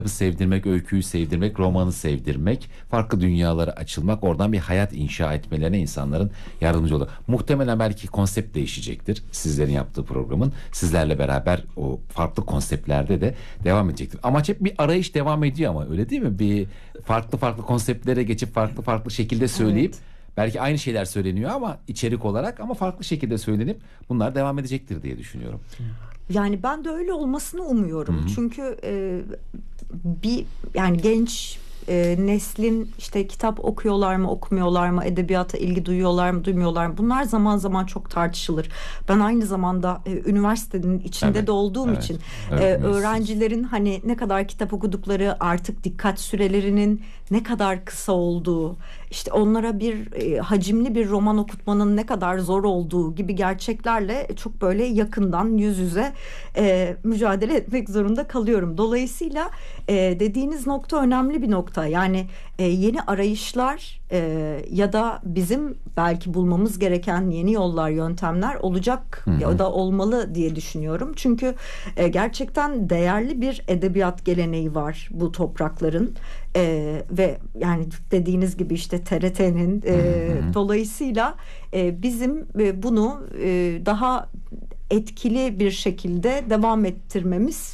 sevdirmek, öyküyü sevdirmek, romanı sevdirmek, farklı dünyalara açılmak, oradan bir hayat inşa etmelerine insanların yardımcı olur. Muhtemelen belki konsept değişecektir sizlerin yaptığı programın. Sizlerle beraber o farklı konseptlerde de devam edecektir. Amaç hep bir arayış devam ediyor ama öyle değil mi? Bir farklı konseptlere geçip farklı şekilde söyleyip belki aynı şeyler söyleniyor ama içerik olarak ama farklı şekilde söylenip bunlar devam edecektir diye düşünüyorum. Yani ben de öyle olmasını umuyorum. Çünkü bir yani genç neslin işte kitap okuyorlar mı, okumuyorlar mı, edebiyata ilgi duyuyorlar mı, duymuyorlar mı? Bunlar zaman zaman çok tartışılır. Ben aynı zamanda üniversitenin içinde de olduğum için öğrencilerin hani ne kadar kitap okudukları, artık dikkat sürelerinin ne kadar kısa olduğu, işte onlara bir hacimli bir roman okutmanın ne kadar zor olduğu gibi gerçeklerle çok böyle yakından yüz yüze mücadele etmek zorunda kalıyorum. Dolayısıyla dediğiniz nokta önemli bir nokta. Yani yeni arayışlar ya da bizim belki bulmamız gereken yeni yollar, yöntemler olacak ya da olmalı diye düşünüyorum. Çünkü gerçekten değerli bir edebiyat geleneği var bu toprakların. Ve yani dediğiniz gibi işte TRT'nin dolayısıyla bizim bunu daha etkili bir şekilde devam ettirmemiz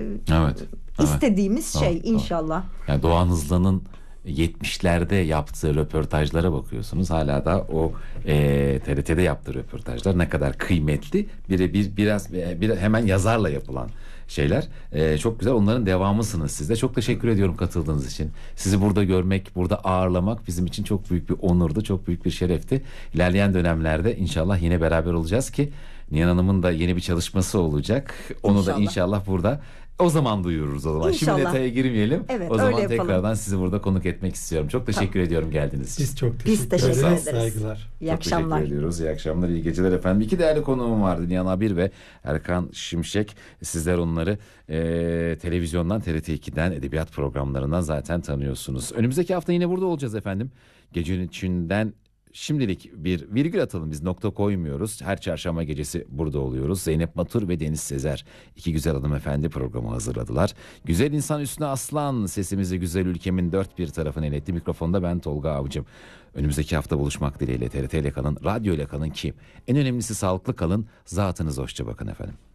istediğimiz şey inşallah. Yani Doğan Hızlı'nın 70'lerde yaptığı röportajlara bakıyorsunuz. Hala da o TRT'de yaptığı röportajlar ne kadar kıymetli. Biraz hemen yazarla yapılan şeyler. Çok güzel. Onların devamısınız siz de. Çok teşekkür ediyorum katıldığınız için. Sizi burada görmek, burada ağırlamak bizim için çok büyük bir onurdu. Çok büyük bir şerefti. İlerleyen dönemlerde inşallah yine beraber olacağız ki Nihan Hanım'ın da yeni bir çalışması olacak. Onu da inşallah burada o zaman duyururuz o zaman. İnşallah. Şimdi detaya girmeyelim. Evet, o zaman öyle yapalım. tekrardan sizi burada konuk etmek istiyorum. Çok teşekkür ediyorum geldiğiniz için. Biz çok teşekkür ederiz. Saygılar. İyi Çok akşamlar. teşekkür ediyoruz. İyi akşamlar, iyi geceler efendim. İki değerli konuğum vardı. Nihan Abir ve Erkan Şimşek. Sizler onları televizyondan, TRT 2'den, edebiyat programlarından zaten tanıyorsunuz. Önümüzdeki hafta yine burada olacağız efendim. Gecenin içinden şimdilik bir virgül atalım, biz nokta koymuyoruz. Her çarşamba gecesi burada oluyoruz. Zeynep Matur ve Deniz Sezer, iki güzel hanımefendi programı hazırladılar. Güzel insan Hüsnü Aslan sesimizi güzel ülkemin dört bir tarafına iletti. Mikrofonda ben Tolga Avcım. Önümüzdeki hafta buluşmak dileğiyle TRT ile kalın, radyo ile kalın ki en önemlisi sağlıklı kalın. Zatınıza hoşça bakın efendim.